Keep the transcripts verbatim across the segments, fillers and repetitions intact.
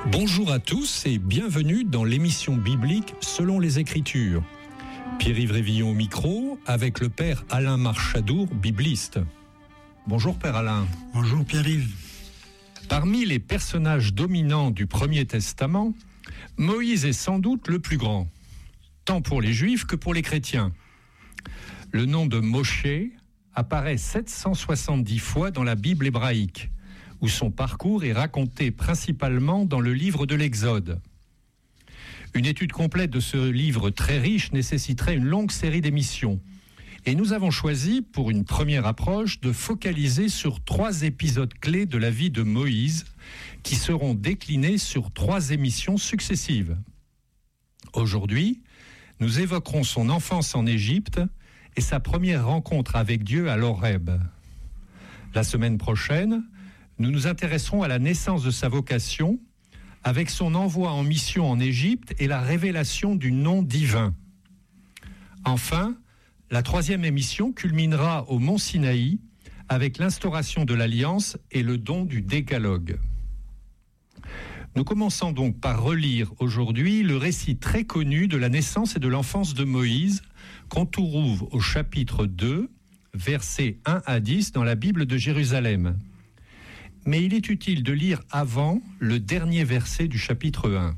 Bonjour à tous et bienvenue dans l'émission biblique Selon les Écritures. Pierre-Yves Révillon au micro avec le père Alain Marchadour, bibliste. Bonjour père Alain. Bonjour Pierre-Yves. Parmi les personnages dominants du Premier Testament, Moïse est sans doute le plus grand, tant pour les Juifs que pour les chrétiens. Le nom de Moshe apparaît sept cent soixante-dix fois dans la Bible hébraïque, où son parcours est raconté principalement dans le livre de l'Exode. Une étude complète de ce livre très riche nécessiterait une longue série d'émissions. Et nous avons choisi, pour une première approche, de focaliser sur trois épisodes clés de la vie de Moïse, qui seront déclinés sur trois émissions successives. Aujourd'hui, nous évoquerons son enfance en Égypte et sa première rencontre avec Dieu à l'Horeb. La semaine prochaine, nous nous intéresserons à la naissance de sa vocation, avec son envoi en mission en Égypte et la révélation du nom divin. Enfin, la troisième émission culminera au mont Sinaï, avec l'instauration de l'Alliance et le don du Décalogue. Nous commençons donc par relire aujourd'hui le récit très connu de la naissance et de l'enfance de Moïse, qu'on trouve au chapitre deux, versets un à dix dans la Bible de Jérusalem. Mais il est utile de lire avant le dernier verset du chapitre un.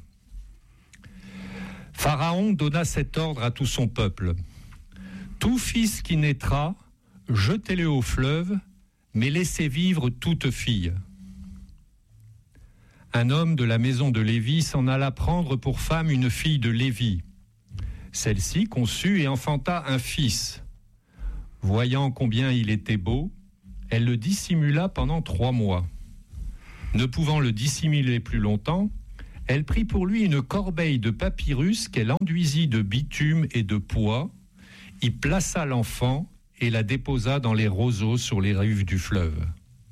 Pharaon donna cet ordre à tout son peuple. Tout fils qui naîtra, jetez-le au fleuve, mais laissez vivre toute fille. Un homme de la maison de Lévi s'en alla prendre pour femme une fille de Lévi. Celle-ci conçut et enfanta un fils. Voyant combien il était beau, elle le dissimula pendant trois mois. Ne pouvant le dissimuler plus longtemps, elle prit pour lui une corbeille de papyrus qu'elle enduisit de bitume et de pois, y plaça l'enfant et la déposa dans les roseaux sur les rives du fleuve.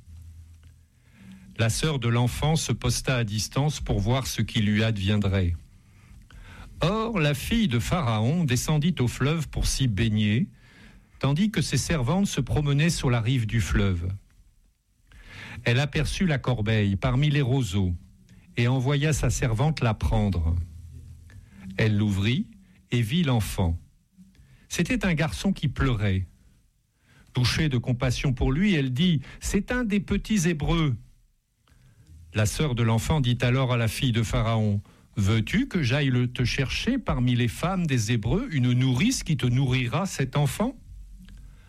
La sœur de l'enfant se posta à distance pour voir ce qui lui adviendrait. Or, la fille de Pharaon descendit au fleuve pour s'y baigner, tandis que ses servantes se promenaient sur la rive du fleuve. Elle aperçut la corbeille parmi les roseaux et envoya sa servante la prendre. Elle l'ouvrit et vit l'enfant. C'était un garçon qui pleurait. Touchée de compassion pour lui, elle dit « C'est un des petits Hébreux ». La sœur de l'enfant dit alors à la fille de Pharaon « Veux-tu que j'aille le te chercher parmi les femmes des Hébreux une nourrice qui te nourrira cet enfant ?»« Va »,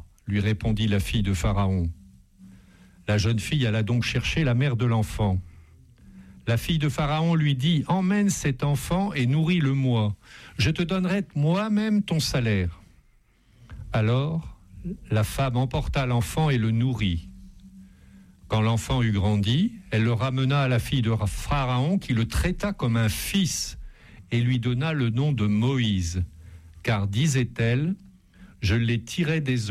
lui répondit la fille de Pharaon. La jeune fille alla donc chercher la mère de l'enfant. La fille de Pharaon lui dit « Emmène cet enfant et nourris-le-moi. Je te donnerai moi-même ton salaire. » Alors, la femme emporta l'enfant et le nourrit. Quand l'enfant eut grandi, elle le ramena à la fille de Pharaon qui le traita comme un fils et lui donna le nom de Moïse, car, disait-elle, « Je l'ai tiré des eaux. »